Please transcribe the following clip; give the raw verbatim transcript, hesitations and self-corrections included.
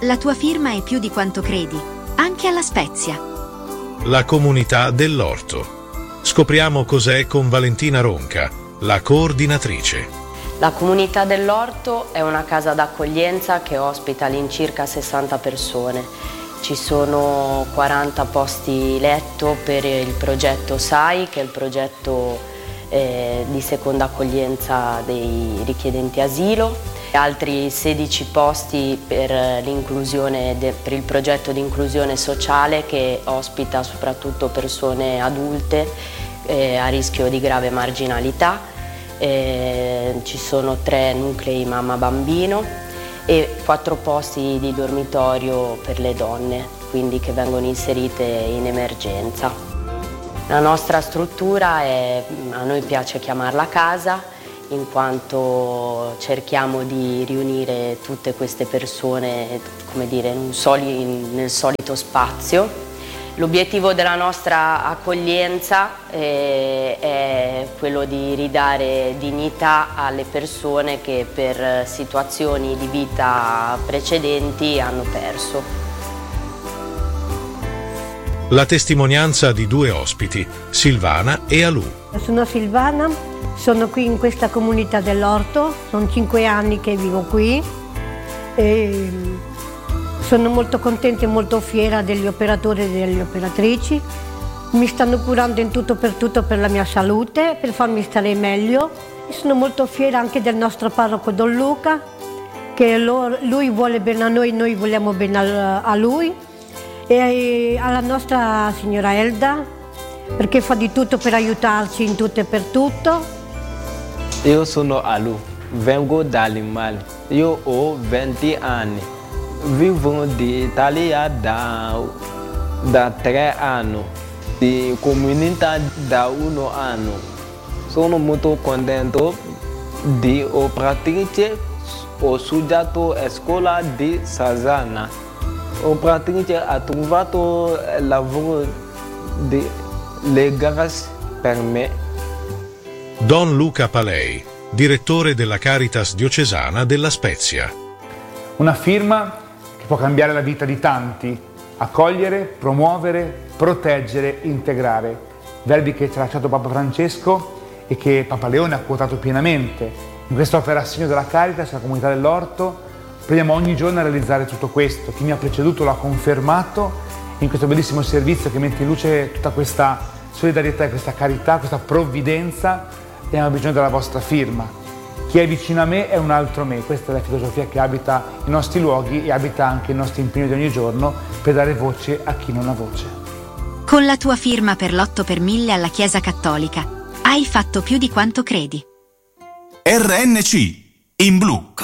La tua firma è più di quanto credi, anche alla Spezia. La comunità dell'orto. Scopriamo cos'è con Valentina Ronca, la coordinatrice. La comunità dell'orto è una casa d'accoglienza che ospita all'incirca sessanta persone. Ci sono quaranta posti letto per il progetto S A I, che è il progetto eh, di seconda accoglienza dei richiedenti asilo, altri sedici posti per l'inclusione de, per il progetto di inclusione sociale che ospita soprattutto persone adulte eh, a rischio di grave marginalità. Eh, ci sono tre nuclei mamma-bambino e quattro posti di dormitorio per le donne, quindi che vengono inserite in emergenza. La nostra struttura è, a noi piace chiamarla casa, in quanto cerchiamo di riunire tutte queste persone, come dire, in un soli, nel solito spazio. L'obiettivo della nostra accoglienza eh, è quello di ridare dignità alle persone che per situazioni di vita precedenti hanno perso. La testimonianza di due ospiti, Silvana e Alù. Sono Silvana, sono qui in questa comunità dell'orto, sono cinque anni che vivo qui e sono molto contenta e molto fiera degli operatori e delle operatrici. Mi stanno curando in tutto per tutto per la mia salute, per farmi stare meglio. E sono molto fiera anche del nostro parroco Don Luca, che lui vuole bene a noi, noi vogliamo bene a lui. E alla nostra signora Elda, perché fa di tutto per aiutarci in tutto e per tutto. Io sono Alù, vengo dall'Mali, io ho venti anni. Vivo in Italia da, da tre anni, di comunità da uno anno. Sono molto contento di operatrice, ho studiato a scuola di Sazana. Operatrice ha trovato lavoro di legale per me. Don Luca Palei, direttore della Caritas diocesana della Spezia. Una firma che può cambiare la vita di tanti, accogliere, promuovere, proteggere, integrare. Verbi che ci ha lasciato Papa Francesco e che Papa Leone ha quotato pienamente. In quest'opera Segno della Caritas, la comunità dell'orto, proviamo ogni giorno a realizzare tutto questo. Chi mi ha preceduto l'ha confermato in questo bellissimo servizio che mette in luce tutta questa solidarietà, questa carità, questa provvidenza, e abbiamo bisogno della vostra firma. Chi è vicino a me è un altro me, questa è la filosofia che abita i nostri luoghi e abita anche il nostro impegno di ogni giorno per dare voce a chi non ha voce. Con la tua firma per l'otto per mille alla Chiesa Cattolica, hai fatto più di quanto credi. R N C, in blu.